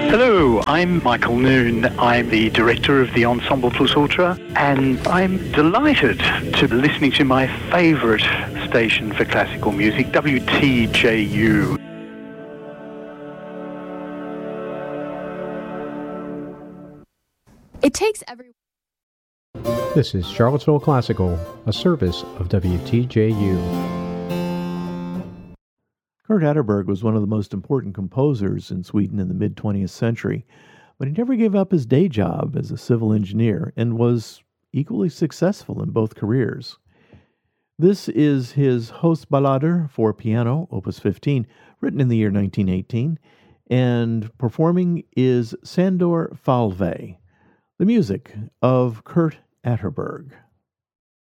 Hello, I'm Michael Noon. I'm the director of the Ensemble Plus Ultra, and I'm delighted to be listening to my favourite station for classical music, WTJU. It takes every... This is Charlottesville Classical, a service of WTJU. Kurt Atterberg was one of the most important composers in Sweden in the mid-20th century, but he never gave up his day job as a civil engineer and was equally successful in both careers. This is his Höstballader for piano, opus 15, written in the year 1918, and performing is Sandor Falve, the music of Kurt Atterberg.